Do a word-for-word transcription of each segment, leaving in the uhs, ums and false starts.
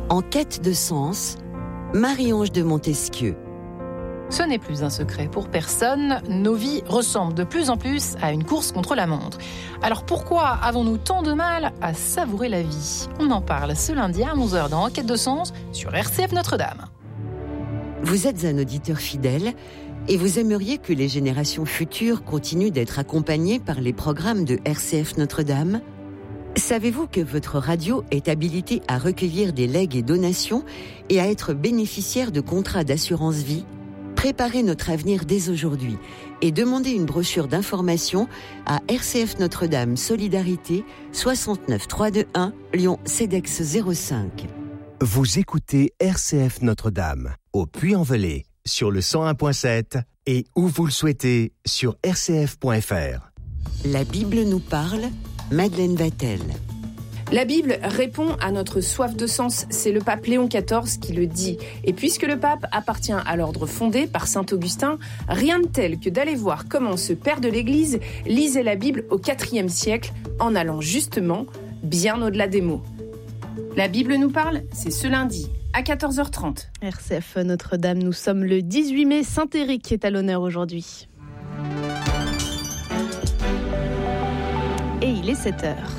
En quête de sens, Marie-Ange de Montesquieu. Ce n'est plus un secret pour personne, nos vies ressemblent de plus en plus à une course contre la montre. Alors pourquoi avons-nous tant de mal à savourer la vie ? On en parle ce lundi à onze heures dans En quête de sens sur R C F Notre-Dame. Vous êtes un auditeur fidèle et vous aimeriez que les générations futures continuent d'être accompagnées par les programmes de R C F Notre-Dame ? Savez-vous que votre radio est habilitée à recueillir des legs et donations et à être bénéficiaire de contrats d'assurance vie ? Préparez notre avenir dès aujourd'hui et demandez une brochure d'information à R C F Notre-Dame Solidarité soixante-neuf trois cent vingt-et-un Lyon CEDEX zéro cinq. Vous écoutez R C F Notre-Dame au Puy-en-Velay sur le cent un virgule sept et où vous le souhaitez sur r c f point f r. La Bible nous parle, Madeleine Vatel. La Bible répond à notre soif de sens, c'est le pape Léon quatorze qui le dit. Et puisque le pape appartient à l'ordre fondé par saint Augustin, rien de tel que d'aller voir comment ce père de l'Église lisait la Bible au quatrième siècle, en allant justement bien au-delà des mots. La Bible nous parle, c'est ce lundi à quatorze heures trente. R C F Notre-Dame, nous sommes le dix-huit mai, Saint-Éric est à l'honneur aujourd'hui. Et il est sept heures.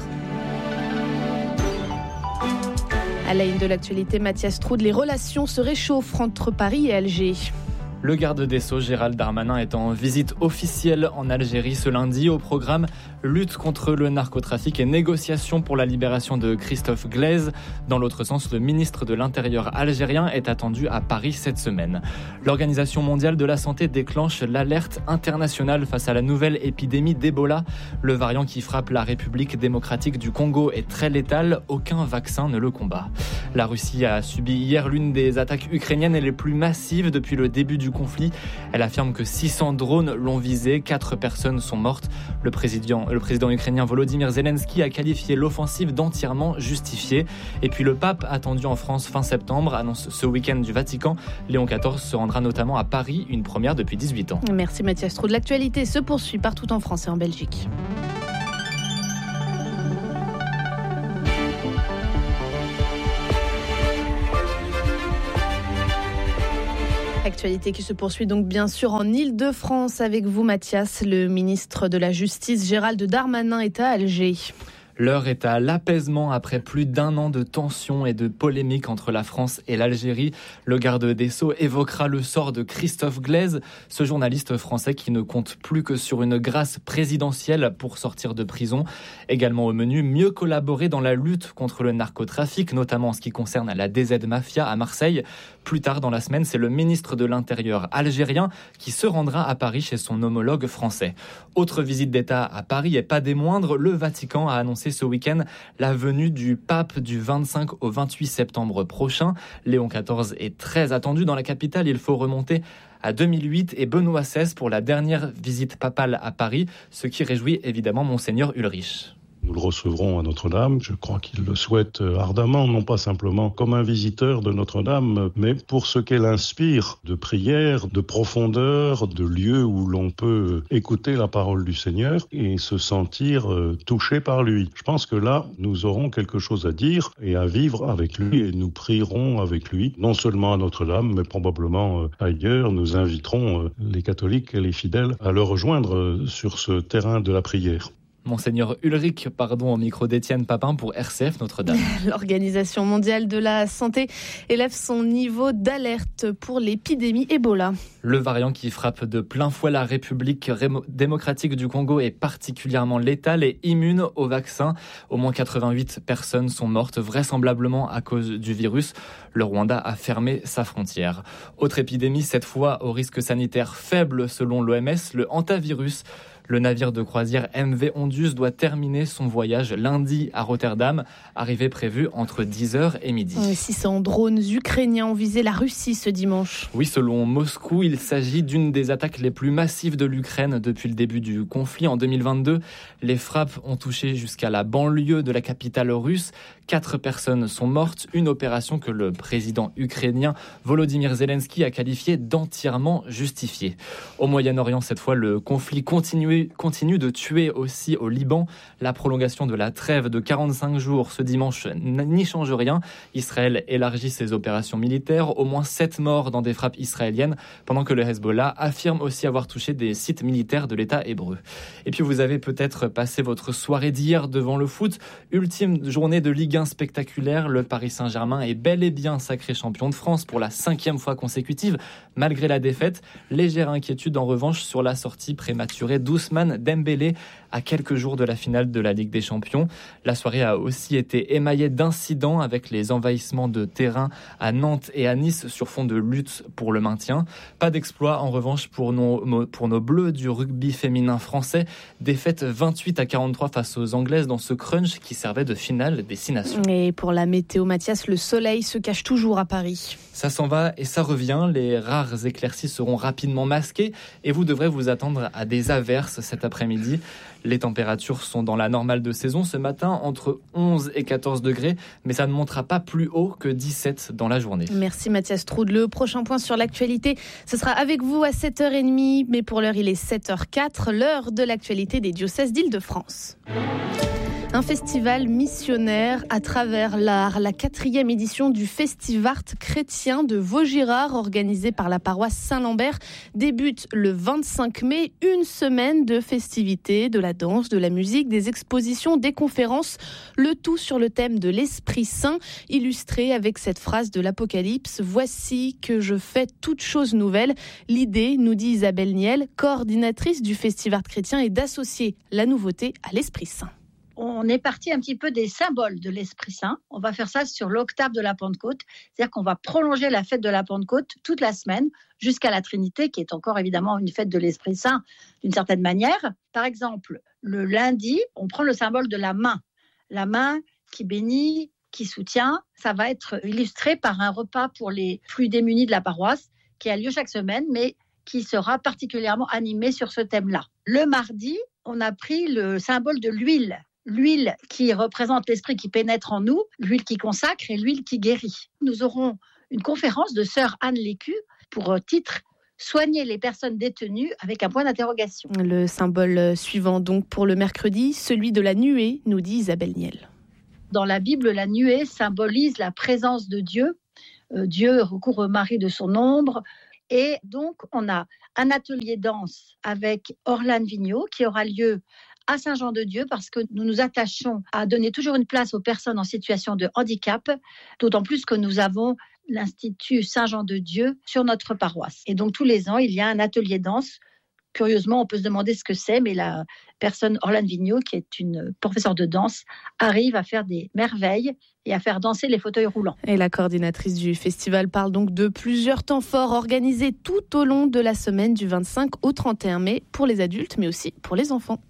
À la une de l'actualité, Mathias Troud, les relations se réchauffent entre Paris et Alger. Le garde des Sceaux, Gérald Darmanin, est en visite officielle en Algérie ce lundi. Au programme, lutte contre le narcotrafic et négociations pour la libération de Christophe Glaise. Dans l'autre sens, le ministre de l'Intérieur algérien est attendu à Paris cette semaine. L'Organisation mondiale de la santé déclenche l'alerte internationale face à la nouvelle épidémie d'Ebola. Le variant qui frappe la République démocratique du Congo est très létal. Aucun vaccin ne le combat. La Russie a subi hier l'une des attaques ukrainiennes les plus massives depuis le début du conflit. Elle affirme que six cents drones l'ont visé, quatre personnes sont mortes. Le président, le président ukrainien Volodymyr Zelensky a qualifié l'offensive d'entièrement justifiée. Et puis le pape, attendu en France fin septembre, annonce ce week-end du Vatican. Léon quatorze se rendra notamment à Paris, une première depuis dix-huit ans. Merci Mathias Troud. L'actualité se poursuit partout en France et en Belgique. Actualité qui se poursuit donc bien sûr en Île-de-France avec vous Mathias. Le ministre de la Justice Gérald Darmanin est à Alger. L'heure est à l'apaisement après plus d'un an de tensions et de polémiques entre la France et l'Algérie. Le garde des Sceaux évoquera le sort de Christophe Glaise, ce journaliste français qui ne compte plus que sur une grâce présidentielle pour sortir de prison. Également au menu, mieux collaborer dans la lutte contre le narcotrafic, notamment en ce qui concerne la D Z Mafia à Marseille. Plus tard dans la semaine, c'est le ministre de l'Intérieur algérien qui se rendra à Paris chez son homologue français. Autre visite d'État à Paris et pas des moindres, le Vatican a annoncé ce week-end la venue du pape du vingt-cinq au vingt-huit septembre prochain. Léon quatorze est très attendu dans la capitale. Il faut remonter à deux mille huit et Benoît seize pour la dernière visite papale à Paris, ce qui réjouit évidemment Monseigneur Ulrich. Nous le recevrons à Notre-Dame, je crois qu'il le souhaite ardemment, non pas simplement comme un visiteur de Notre-Dame, mais pour ce qu'elle inspire de prière, de profondeur, de lieu où l'on peut écouter la parole du Seigneur et se sentir touché par lui. Je pense que là, nous aurons quelque chose à dire et à vivre avec lui et nous prierons avec lui, non seulement à Notre-Dame, mais probablement ailleurs. Nous inviterons les catholiques et les fidèles à le rejoindre sur ce terrain de la prière. Monseigneur Ulrich, pardon, au micro d'Étienne Papin pour R C F Notre-Dame. L'Organisation mondiale de la santé élève son niveau d'alerte pour l'épidémie Ebola. Le variant qui frappe de plein fouet la République démocratique du Congo est particulièrement létal et immune au vaccin. Au moins quatre-vingt-huit personnes sont mortes, vraisemblablement à cause du virus. Le Rwanda a fermé sa frontière. Autre épidémie, cette fois au risque sanitaire faible selon l'O M S, le hantavirus. Le navire de croisière M V Ondus doit terminer son voyage lundi à Rotterdam, arrivée prévue entre dix heures et midi. six cents drones ukrainiens ont visé la Russie ce dimanche. Oui, selon Moscou, il s'agit d'une des attaques les plus massives de l'Ukraine depuis le début du conflit en deux mille vingt-deux. Les frappes ont touché jusqu'à la banlieue de la capitale russe. Quatre personnes sont mortes, une opération que le président ukrainien Volodymyr Zelensky a qualifiée d'entièrement justifiée. Au Moyen-Orient, cette fois, le conflit continuait continue, continue de tuer aussi au Liban. La prolongation de la trêve de quarante-cinq jours ce dimanche n'y change rien. Israël élargit ses opérations militaires, au moins sept morts dans des frappes israéliennes, pendant que le Hezbollah affirme aussi avoir touché des sites militaires de l'État hébreu. Et puis vous avez peut-être passé votre soirée d'hier devant le foot. Ultime journée de Ligue un spectaculaire. Le Paris Saint-Germain est bel et bien sacré champion de France pour la cinquième fois consécutive, malgré la défaite. Légère inquiétude en revanche sur la sortie prématurée d'Ousmane Dembélé à quelques jours de la finale de la Ligue des Champions. La soirée a aussi été émaillée d'incidents avec les envahissements de terrain à Nantes et à Nice sur fond de lutte pour le maintien. Pas d'exploit en revanche pour nos, pour nos Bleus du rugby féminin français. Défaite vingt-huit à quarante-trois face aux Anglaises dans ce crunch qui servait de finale des Six Nations. Et pour la météo, Mathias, le soleil se cache toujours à Paris. Ça s'en va et ça revient. Les rares éclaircies seront rapidement masquées et vous devrez vous attendre à des averses cet après-midi. Les températures sont dans la normale de saison ce matin, entre onze et quatorze degrés, mais ça ne montera pas plus haut que dix-sept dans la journée. Merci Mathias Troud. Le prochain point sur l'actualité, ce sera avec vous à sept heures trente, mais pour l'heure il est sept heures quatre, l'heure de l'actualité des diocèses d'Île-de-France. Un festival missionnaire à travers l'art, la quatrième édition du Festivart chrétien de Vaugirard, organisé par la paroisse Saint-Lambert, débute le vingt-cinq mai. Une semaine de festivités, de la danse, de la musique, des expositions, des conférences, le tout sur le thème de l'Esprit Saint, illustré avec cette phrase de l'Apocalypse « Voici que je fais toutes choses nouvelles ». L'idée, nous dit Isabelle Niel, coordinatrice du Festivart chrétien, est d'associer la nouveauté à l'Esprit Saint. On est parti un petit peu des symboles de l'Esprit Saint. On va faire ça sur l'octave de la Pentecôte, c'est-à-dire qu'on va prolonger la fête de la Pentecôte toute la semaine jusqu'à la Trinité, qui est encore évidemment une fête de l'Esprit Saint d'une certaine manière. Par exemple, le lundi, on prend le symbole de la main. La main qui bénit, qui soutient. Ça va être illustré par un repas pour les plus démunis de la paroisse qui a lieu chaque semaine, mais qui sera particulièrement animé sur ce thème-là. Le mardi, on a pris le symbole de l'huile. L'huile qui représente l'esprit qui pénètre en nous, l'huile qui consacre et l'huile qui guérit. Nous aurons une conférence de sœur Anne Lécu pour titre « Soigner les personnes détenues » avec un point d'interrogation. Le symbole suivant donc pour le mercredi, celui de la nuée, nous dit Isabelle Niel. Dans la Bible, la nuée symbolise la présence de Dieu. Euh, Dieu recourt au mari de son ombre. Et donc, on a un atelier danse avec Orlane Vigneault qui aura lieu à Saint-Jean-de-Dieu parce que nous nous attachons à donner toujours une place aux personnes en situation de handicap, d'autant plus que nous avons l'Institut Saint-Jean-de-Dieu sur notre paroisse. Et donc tous les ans, il y a un atelier danse. Curieusement, on peut se demander ce que c'est, mais la personne Orlane Vigneault, qui est une professeure de danse, arrive à faire des merveilles et à faire danser les fauteuils roulants. Et la coordinatrice du festival parle donc de plusieurs temps forts organisés tout au long de la semaine du vingt-cinq au trente et un mai pour les adultes, mais aussi pour les enfants.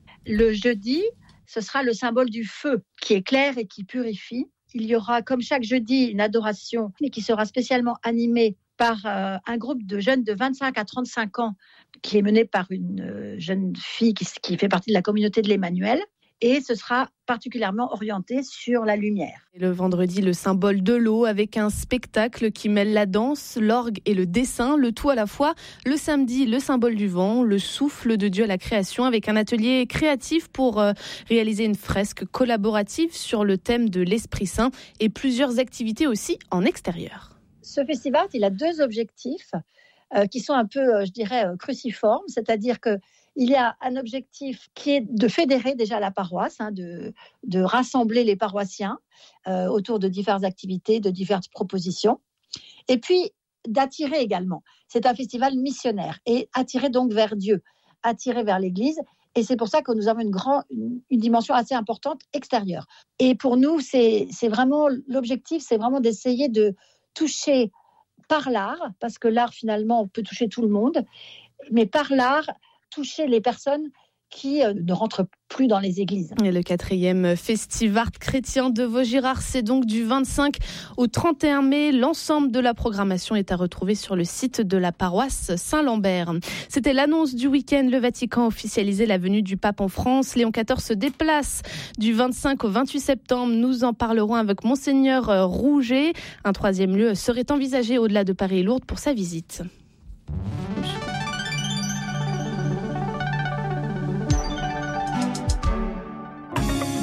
Le jeudi, ce sera le symbole du feu qui éclaire et qui purifie. Il y aura, comme chaque jeudi, une adoration, mais qui sera spécialement animée par euh, un groupe de jeunes de vingt-cinq à trente-cinq ans qui est mené par une euh, jeune fille qui, qui fait partie de la communauté de l'Emmanuel. Et ce sera particulièrement orienté sur la lumière. Et le vendredi, le symbole de l'eau avec un spectacle qui mêle la danse, l'orgue et le dessin, le tout à la fois. Le samedi, le symbole du vent, le souffle de Dieu à la création avec un atelier créatif pour euh, réaliser une fresque collaborative sur le thème de l'Esprit Saint et plusieurs activités aussi en extérieur. Ce festival, il a deux objectifs euh, qui sont un peu, euh, je dirais, euh, cruciformes, c'est-à-dire que il y a un objectif qui est de fédérer déjà la paroisse, hein, de, de rassembler les paroissiens euh, autour de diverses activités, de diverses propositions. Et puis, d'attirer également. C'est un festival missionnaire et attirer donc vers Dieu, attirer vers l'Église. Et c'est pour ça que nous avons une, grand, une, une dimension assez importante extérieure. Et pour nous, c'est, c'est vraiment, l'objectif, c'est vraiment d'essayer de toucher par l'art, parce que l'art, finalement, peut toucher tout le monde, mais par l'art, toucher les personnes qui euh, ne rentrent plus dans les églises. Et le quatrième Festivart chrétien de Vaugirard, c'est donc du vingt-cinq au trente et un mai. L'ensemble de la programmation est à retrouver sur le site de la paroisse Saint-Lambert. C'était l'annonce du week-end. Le Vatican officialisait la venue du pape en France. Léon quatorze se déplace du vingt-cinq au vingt-huit septembre. Nous en parlerons avec Monseigneur Rouget. Un troisième lieu serait envisagé au-delà de Paris et Lourdes pour sa visite.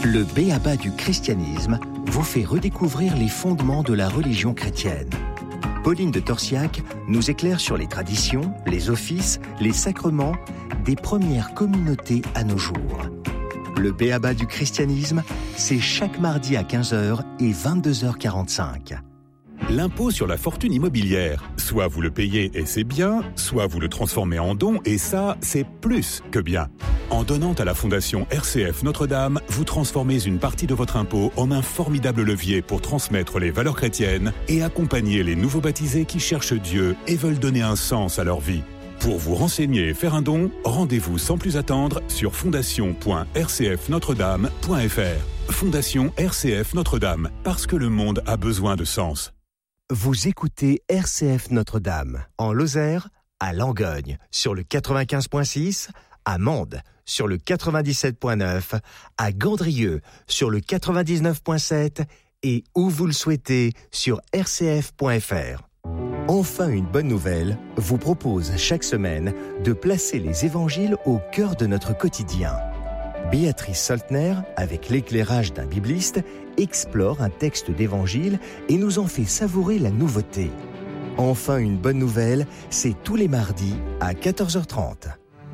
Le b.a.-ba du christianisme vous fait redécouvrir les fondements de la religion chrétienne. Pauline de Torsiac nous éclaire sur les traditions, les offices, les sacrements des premières communautés à nos jours. Le b.a.-ba du christianisme, c'est chaque mardi à quinze heures et vingt-deux heures quarante-cinq. L'impôt sur la fortune immobilière. Soit vous le payez et c'est bien, soit vous le transformez en don et ça, c'est plus que bien. En donnant à la Fondation R C F Notre-Dame, vous transformez une partie de votre impôt en un formidable levier pour transmettre les valeurs chrétiennes et accompagner les nouveaux baptisés qui cherchent Dieu et veulent donner un sens à leur vie. Pour vous renseigner et faire un don, rendez-vous sans plus attendre sur fondation point r c f notre dame point f r. Fondation R C F Notre-Dame, parce que le monde a besoin de sens. Vous écoutez R C F Notre-Dame, en Lozère, à Langogne, sur le quatre-vingt-quinze virgule six, à Mende, sur le quatre-vingt-dix-sept virgule neuf, à Gandrieux, sur le quatre-vingt-dix-neuf virgule sept et où vous le souhaitez, sur r c f point f r. Enfin une bonne nouvelle, vous propose chaque semaine de placer les évangiles au cœur de notre quotidien. Béatrice Soltner, avec l'éclairage d'un bibliste, explore un texte d'évangile et nous en fait savourer la nouveauté. Enfin une bonne nouvelle, c'est tous les mardis à quatorze heures trente.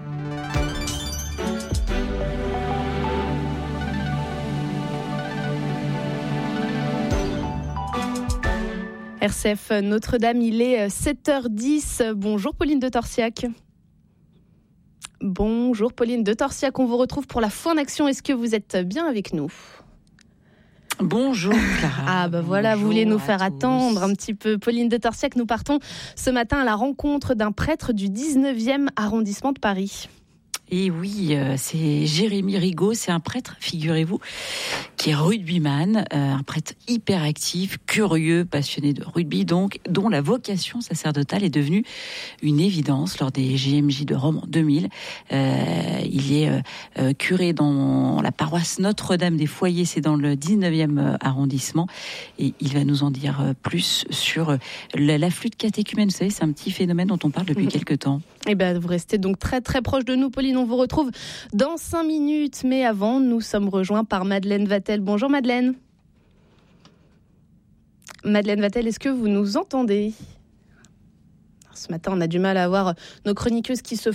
R C F Notre-Dame, il est sept heures dix. Bonjour Pauline de Torsiac. Bonjour Pauline de Torsiac, on vous retrouve pour la Foi en Action. Est-ce que vous êtes bien avec nous ? Bonjour Clara. Ah bah voilà, Bonjour, vous voulez nous faire tous. attendre un petit peu. Pauline de Torsiac, nous partons ce matin à la rencontre d'un prêtre du dix-neuvième arrondissement de Paris. Et oui, euh, c'est Jérémy Rigaud, c'est un prêtre, figurez-vous, qui est rugbyman, euh, un prêtre hyper actif, curieux, passionné de rugby, donc, dont la vocation sacerdotale est devenue une évidence lors des J M J de Rome en deux mille. Euh, il est euh, euh, curé dans la paroisse Notre-Dame des Foyers, c'est dans le dix-neuvième arrondissement, et il va nous en dire plus sur l'afflux de catéchumènes. Vous savez, c'est un petit phénomène dont on parle depuis mmh. quelques temps. Eh ben, vous restez donc très très proche de nous, Pauline. On vous retrouve dans cinq minutes. Mais avant, nous sommes rejoints par Madeleine Vatel. Bonjour Madeleine. Madeleine Vatel, est-ce que vous nous entendez ? Ce matin, on a du mal à avoir nos chroniqueuses qui se